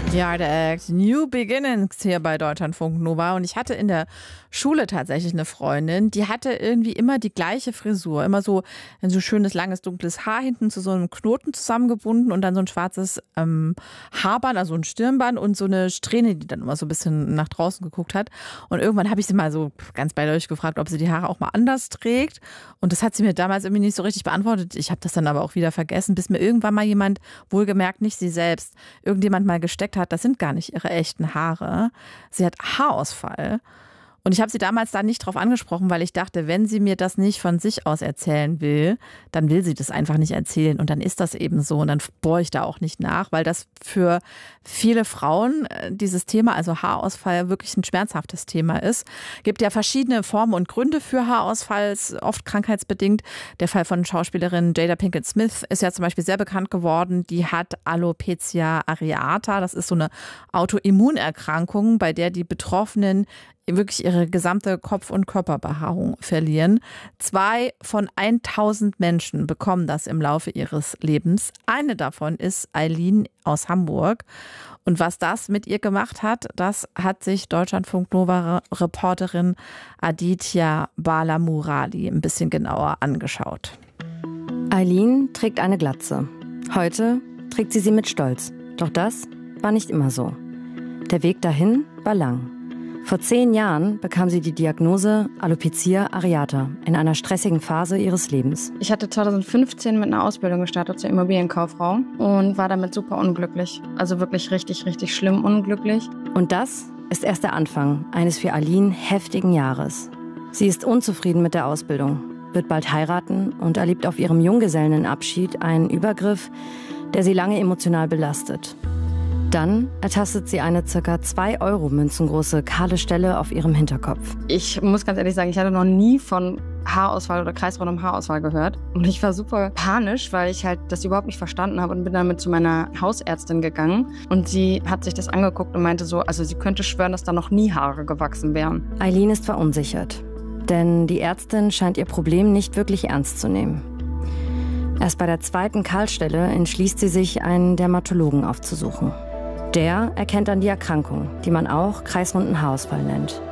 Ja, der Act New Beginnings hier bei Deutschlandfunk Nova. Und ich hatte in der Schule tatsächlich eine Freundin, die hatte irgendwie immer die gleiche Frisur. Immer so ein so schönes, langes, dunkles Haar hinten zu so einem Knoten zusammengebunden und dann so ein schwarzes Haarband, also ein Stirnband und so eine Strähne, die dann immer so ein bisschen nach draußen geguckt hat. Und irgendwann habe ich sie mal so ganz beiläufig gefragt, ob sie die Haare auch mal anders trägt. Und das hat sie mir damals irgendwie nicht so richtig beantwortet. Ich habe das dann aber auch wieder vergessen, bis mir irgendwann mal jemand, wohlgemerkt nicht sie selbst, irgendjemand mal gesteckt hat, das sind gar nicht ihre echten Haare. Sie hat Haarausfall. Und ich habe sie damals da nicht drauf angesprochen, weil ich dachte, wenn sie mir das nicht von sich aus erzählen will, dann will sie das einfach nicht erzählen. Und dann ist das eben so. Und dann bohre ich da auch nicht nach, weil das für viele Frauen dieses Thema, also Haarausfall, wirklich ein schmerzhaftes Thema ist. Gibt ja verschiedene Formen und Gründe für Haarausfall, oft krankheitsbedingt. Der Fall von Schauspielerin Jada Pinkett Smith ist ja zum Beispiel sehr bekannt geworden. Die hat Alopecia areata. Das ist so eine Autoimmunerkrankung, bei der die Betroffenen wirklich ihre gesamte Kopf- und Körperbehaarung verlieren. 2 von 1000 Menschen bekommen das im Laufe ihres Lebens. Eine davon ist Eileen aus Hamburg. Und was das mit ihr gemacht hat, das hat sich Deutschlandfunk Nova-Reporterin Aditya Balamurali ein bisschen genauer angeschaut. Eileen trägt eine Glatze. Heute trägt sie mit Stolz. Doch das war nicht immer so. Der Weg dahin war lang. Vor 10 Jahren bekam sie die Diagnose Alopecia areata in einer stressigen Phase ihres Lebens. Ich hatte 2015 mit einer Ausbildung gestartet zur Immobilienkauffrau und war damit super unglücklich. Also wirklich richtig, richtig schlimm unglücklich. Und das ist erst der Anfang eines für Eileen heftigen Jahres. Sie ist unzufrieden mit der Ausbildung, wird bald heiraten und erlebt auf ihrem Junggesellenabschied einen Übergriff, der sie lange emotional belastet. Dann ertastet sie eine ca. 2-Euro-Münzen große kahle Stelle auf ihrem Hinterkopf. Ich muss ganz ehrlich sagen, ich hatte noch nie von Haarausfall oder kreisrundem Haarausfall gehört. Und ich war super panisch, weil ich halt das überhaupt nicht verstanden habe und bin damit zu meiner Hausärztin gegangen. Und sie hat sich das angeguckt und meinte so, also sie könnte schwören, dass da noch nie Haare gewachsen wären. Eileen ist verunsichert, denn die Ärztin scheint ihr Problem nicht wirklich ernst zu nehmen. Erst bei der 2. Kahlstelle entschließt sie sich, einen Dermatologen aufzusuchen. Der erkennt dann die Erkrankung, die man auch kreisrunden Haarausfall nennt.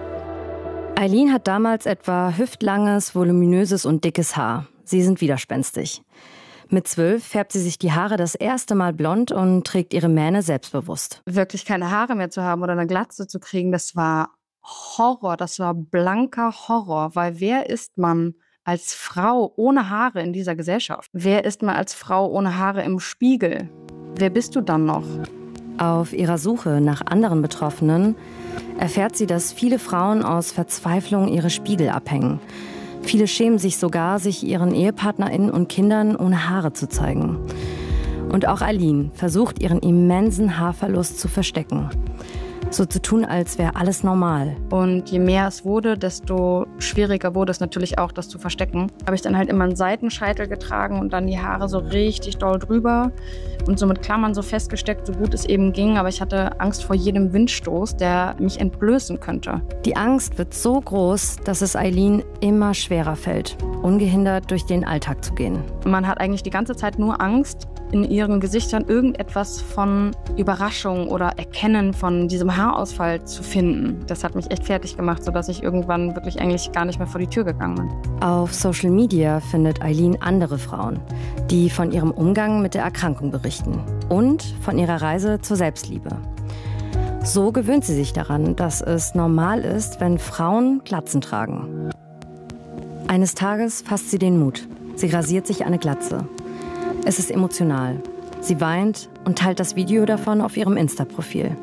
Eileen hat damals etwa hüftlanges, voluminöses und dickes Haar. Sie sind widerspenstig. Mit 12 färbt sie sich die Haare das erste Mal blond und trägt ihre Mähne selbstbewusst. Wirklich keine Haare mehr zu haben oder eine Glatze zu kriegen, das war Horror, das war blanker Horror. Weil wer ist man als Frau ohne Haare in dieser Gesellschaft? Wer ist man als Frau ohne Haare im Spiegel? Wer bist du dann noch? Auf ihrer Suche nach anderen Betroffenen erfährt sie, dass viele Frauen aus Verzweiflung ihre Spiegel abhängen. Viele schämen sich sogar, sich ihren EhepartnerInnen und Kindern ohne Haare zu zeigen. Und auch Eileen versucht, ihren immensen Haarverlust zu verstecken. So zu tun, als wäre alles normal. Und je mehr es wurde, desto schwieriger wurde es natürlich auch, das zu verstecken. Habe ich dann halt immer einen Seitenscheitel getragen und dann die Haare so richtig doll drüber und so mit Klammern so festgesteckt, so gut es eben ging. Aber ich hatte Angst vor jedem Windstoß, der mich entblößen könnte. Die Angst wird so groß, dass es Eileen immer schwerer fällt, ungehindert durch den Alltag zu gehen. Man hat eigentlich die ganze Zeit nur Angst, in ihren Gesichtern irgendetwas von Überraschung oder Erkennen von diesem Haarausfall zu finden. Das hat mich echt fertig gemacht, sodass ich irgendwann wirklich eigentlich gar nicht mehr vor die Tür gegangen bin. Auf Social Media findet Eileen andere Frauen, die von ihrem Umgang mit der Erkrankung berichten und von ihrer Reise zur Selbstliebe. So gewöhnt sie sich daran, dass es normal ist, wenn Frauen Glatzen tragen. Eines Tages fasst sie den Mut. Sie rasiert sich eine Glatze. Es ist emotional. Sie weint und teilt das Video davon auf ihrem Insta-Profil.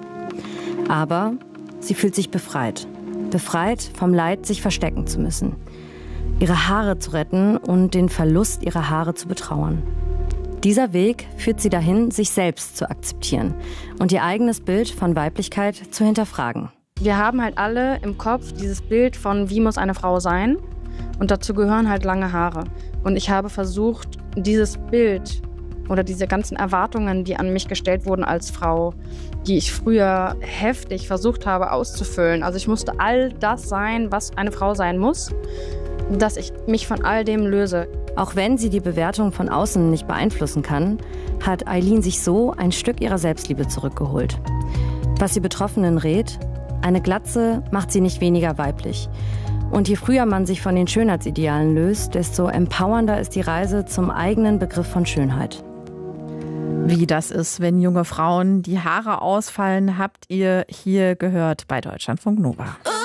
Aber sie fühlt sich befreit. Befreit vom Leid, sich verstecken zu müssen. Ihre Haare zu retten und den Verlust ihrer Haare zu betrauern. Dieser Weg führt sie dahin, sich selbst zu akzeptieren und ihr eigenes Bild von Weiblichkeit zu hinterfragen. Wir haben halt alle im Kopf dieses Bild von, wie muss eine Frau sein? Und dazu gehören halt lange Haare. Und ich habe versucht, dieses Bild oder diese ganzen Erwartungen, die an mich gestellt wurden als Frau, die ich früher heftig versucht habe auszufüllen. Also ich musste all das sein, was eine Frau sein muss, dass ich mich von all dem löse. Auch wenn sie die Bewertung von außen nicht beeinflussen kann, hat Aileen sich so ein Stück ihrer Selbstliebe zurückgeholt. Was die Betroffenen rät: Eine Glatze macht sie nicht weniger weiblich. Und je früher man sich von den Schönheitsidealen löst, desto empowernder ist die Reise zum eigenen Begriff von Schönheit. Wie das ist, wenn junge Frauen die Haare ausfallen, habt ihr hier gehört bei Deutschlandfunk Nova.